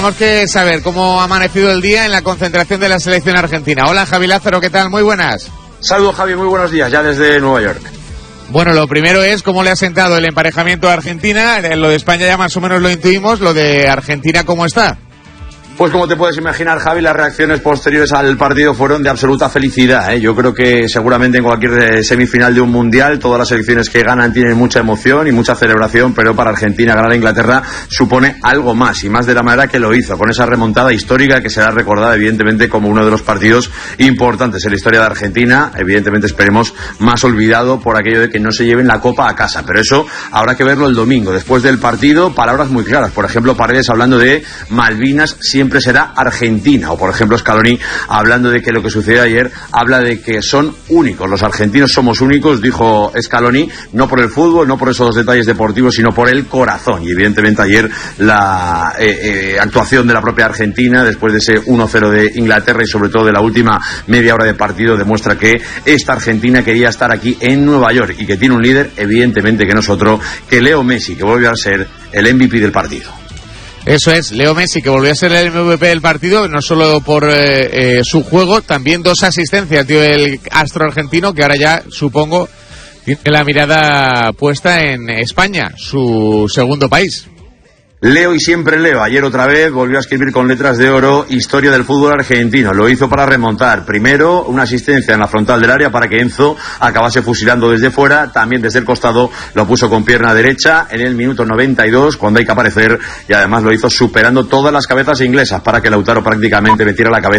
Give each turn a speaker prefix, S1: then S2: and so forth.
S1: tenemos que saber cómo ha amanecido el día en la concentración de la selección argentina. Hola, Javi Lázaro, ¿qué tal? Muy buenas.
S2: Saludos, Javi, muy buenos días, ya desde Nueva York.
S1: Bueno, lo primero es cómo le ha sentado el emparejamiento a Argentina. Lo de España ya más o menos lo intuimos, lo de Argentina, ¿cómo está?
S2: Pues como te puedes imaginar, Javi, las reacciones posteriores al partido fueron de absoluta felicidad, ¿eh? Yo creo que seguramente en cualquier semifinal de un mundial todas las selecciones que ganan tienen mucha emoción y mucha celebración, pero para Argentina ganar a Inglaterra supone algo más, y más de la manera que lo hizo, con esa remontada histórica que será recordada evidentemente como uno de los partidos importantes en la historia de Argentina. Evidentemente esperemos más olvidado por aquello de que no se lleven la copa a casa, pero eso habrá que verlo el domingo. Después del partido, palabras muy claras, por ejemplo Paredes hablando de Malvinas siempre será Argentina, o por ejemplo Scaloni hablando de que lo que sucedió ayer habla de que son únicos, los argentinos somos únicos, dijo Scaloni, no por el fútbol, no por esos detalles deportivos, sino por el corazón. Y evidentemente ayer la actuación de la propia Argentina después de ese 1-0 de Inglaterra y sobre todo de la última media hora de partido demuestra que esta Argentina quería estar aquí en Nueva York y que tiene un líder evidentemente que no es otro que Leo Messi, que vuelve a ser el MVP del partido.
S1: Eso es, Leo Messi, que volvió a ser el MVP del partido, no solo por su juego, también 2 asistencias dio el astro argentino, que ahora ya, supongo, tiene la mirada puesta en España, su segundo país.
S2: Leo y siempre Leo. Ayer otra vez volvió a escribir con letras de oro historia del fútbol argentino. Lo hizo para remontar. Primero, una asistencia en la frontal del área para que Enzo acabase fusilando desde fuera. También desde el costado lo puso con pierna derecha en el minuto 92, cuando hay que aparecer. Y además lo hizo superando todas las cabezas inglesas para que Lautaro prácticamente metiera la cabeza